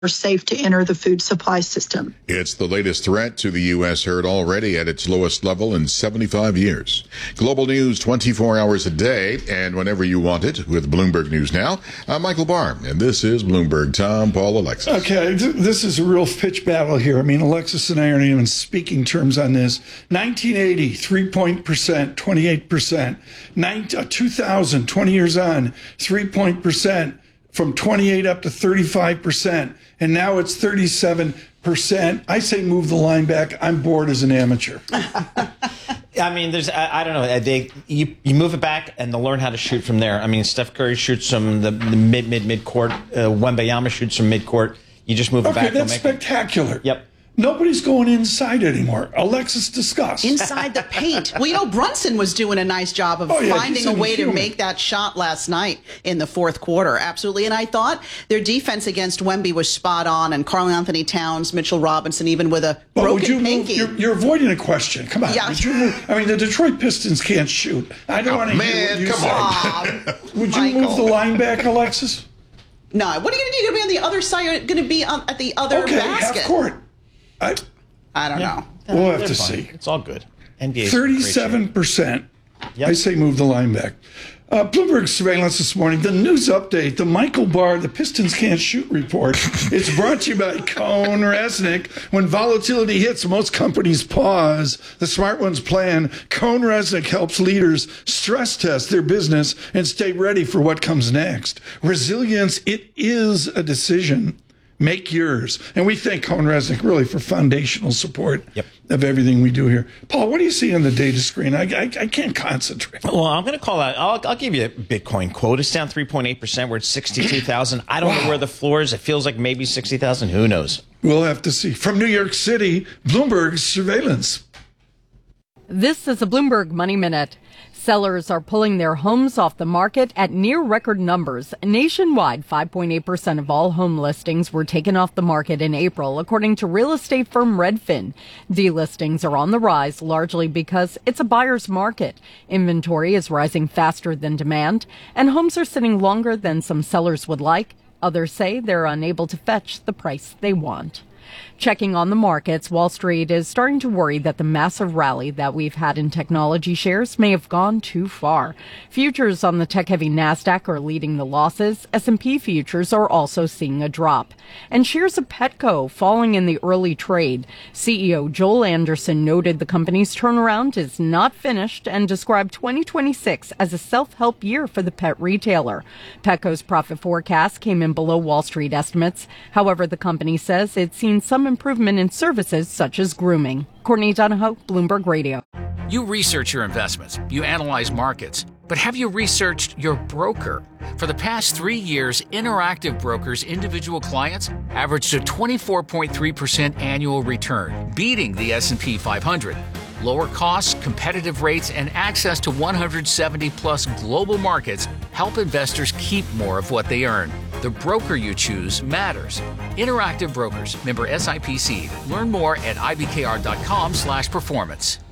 safe to enter the food supply system. It's the latest threat to the U.S. herd, already at its lowest level in 75 years. Global news 24 hours a day and whenever you want it with Bloomberg News Now. I'm Michael Barr, and this is Bloomberg. Tom, Paul, Alexis. Okay, this is a real pitch battle here. I mean, Alexis and I aren't even speaking terms on this. 1980, 28%. 2000, 20 years on, 3% from 28 up to 35%. And now it's 37%. I say move the line back. I'm bored as an amateur. I mean, I don't know. You move it back and they'll learn how to shoot from there. I mean, Steph Curry shoots from the mid court. Wembanyama shoots from mid court. You just move it back. Okay, that's spectacular. Yep. Nobody's going inside anymore. Alexis, discuss. Inside the paint. Well, Brunson was doing a nice job of finding a way to make that shot last night in the fourth quarter. Absolutely. And I thought their defense against Wemby was spot on, and Karl Anthony Towns, Mitchell Robinson, even with a broken pinky. You're avoiding a question. Come on. Yeah. I mean, the Detroit Pistons can't shoot. I don't want to hear what you say. Would you move the line back, Alexis? No. What are you going to do? You're going to be on the other side. You're going to be at the other basket. Half court. I don't know. We'll have to see. It's all good. NBA 37%. I say move the line back. Bloomberg surveillance this morning. The news update. The Michael Barr, the Pistons can't shoot report. It's brought to you by Cohn Resnick. When volatility hits, most companies pause. The smart ones plan. Cohn Resnick helps leaders stress test their business and stay ready for what comes next. Resilience, it is a decision. Make yours. And we thank Cohn Resnick really for foundational support of everything we do here. Paul, what do you see on the data screen? I can't concentrate. Well, I'm going to call out. I'll give you a Bitcoin quote. It's down 3.8%. We're at 62,000. I don't know where the floor is. It feels like maybe 60,000. Who knows? We'll have to see. From New York City, Bloomberg surveillance. This is a Bloomberg Money Minute. Sellers are pulling their homes off the market at near record numbers. Nationwide, 5.8% of all home listings were taken off the market in April, according to real estate firm Redfin. Delistings are on the rise, largely because it's a buyer's market. Inventory is rising faster than demand, and homes are sitting longer than some sellers would like. Others say they're unable to fetch the price they want. Checking on the markets, Wall Street is starting to worry that the massive rally that we've had in technology shares may have gone too far. Futures on the tech-heavy Nasdaq are leading the losses. S&P futures are also seeing a drop. And shares of Petco falling in the early trade. CEO Joel Anderson noted the company's turnaround is not finished and described 2026 as a self-help year for the pet retailer. Petco's profit forecast came in below Wall Street estimates. However, the company says it's seen some improvement in services such as grooming. Courtney Donahoe, Bloomberg Radio. You research your investments, you analyze markets, but have you researched your broker? For the past 3 years, Interactive Brokers' individual clients averaged a 24.3% annual return, beating the S&P 500. Lower costs, competitive rates, and access to 170-plus global markets help investors keep more of what they earn. The broker you choose matters. Interactive Brokers, member SIPC. Learn more at ibkr.com/performance.